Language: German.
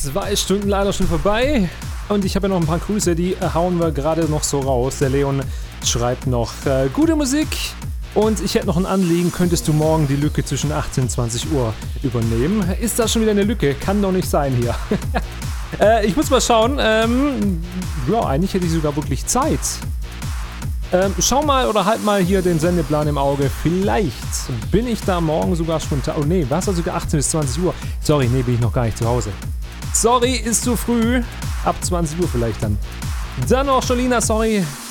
2 Stunden leider schon vorbei. Und ich habe ja noch ein paar Grüße, die hauen wir gerade noch so raus. Der Leon schreibt noch, gute Musik. Und ich hätte noch ein Anliegen, könntest du morgen die Lücke zwischen 18 und 20 Uhr übernehmen? Ist das schon wieder eine Lücke? Kann doch nicht sein hier. Ich muss mal schauen. Ja, eigentlich hätte ich sogar wirklich Zeit. Schau mal oder halt mal hier den Sendeplan im Auge. Vielleicht bin ich da morgen sogar spontan. Oh nee, war es also sogar 18 bis 20 Uhr? Sorry, nee, bin ich noch gar nicht zu Hause. Sorry, ist zu früh. Ab 20 Uhr vielleicht dann. Dann noch Jolina, sorry.